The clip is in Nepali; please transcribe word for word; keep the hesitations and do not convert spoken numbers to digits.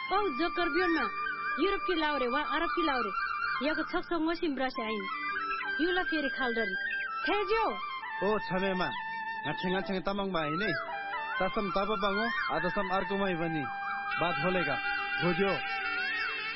औ जकर बियोनमा युरोप की लाउरे वा अरब की लाउरे याको छक्स मसिम ब्रसे आइन युला फेरि खालडरी थेज्यो ओ छमेमा ngatsing ngatsing tamang mai ni tasam taba bango adasam arkumai bani बात बोलेगा भोजो